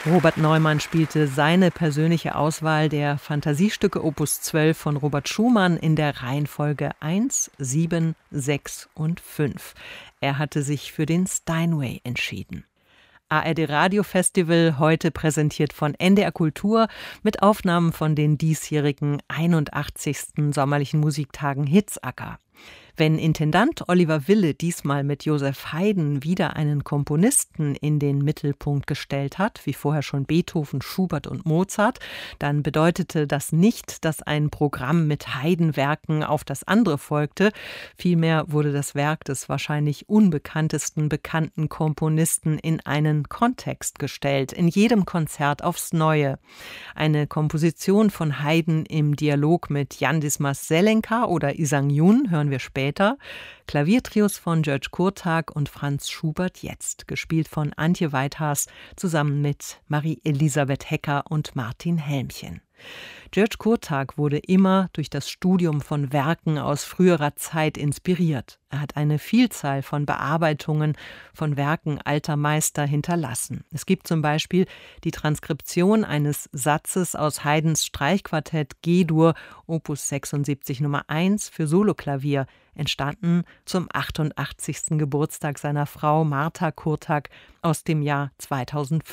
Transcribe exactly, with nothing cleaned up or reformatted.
Robert Neumann spielte seine persönliche Auswahl der Fantasiestücke Opus zwölf von Robert Schumann in der Reihenfolge eins, sieben, sechs und fünf. Er hatte sich für den Steinway entschieden. A R D Radio Festival, heute präsentiert von N D R Kultur mit Aufnahmen von den diesjährigen einundachtzigsten sommerlichen Musiktagen Hitzacker. Wenn Intendant Oliver Wille diesmal mit Joseph Haydn wieder einen Komponisten in den Mittelpunkt gestellt hat, wie vorher schon Beethoven, Schubert und Mozart, dann bedeutete das nicht, dass ein Programm mit Haydn-Werken auf das andere folgte. Vielmehr wurde das Werk des wahrscheinlich unbekanntesten bekannten Komponisten in einen Kontext gestellt, in jedem Konzert aufs Neue. Eine Komposition von Haydn im Dialog mit Jan Dismas Selenka oder Isang Yun hören wir später. Klaviertrios von György Kurtág und Franz Schubert jetzt, gespielt von Antje Weithaas zusammen mit Marie-Elisabeth Hecker und Martin Helmchen. György Kurtág wurde immer durch das Studium von Werken aus früherer Zeit inspiriert. Er hat eine Vielzahl von Bearbeitungen von Werken alter Meister hinterlassen. Es gibt zum Beispiel die Transkription eines Satzes aus Haydns Streichquartett G-Dur, Opus sechsundsiebzig Nummer eins für Soloklavier, entstanden zum achtundachtzigsten Geburtstag seiner Frau Martha Kurtág aus dem Jahr zweitausendfünf.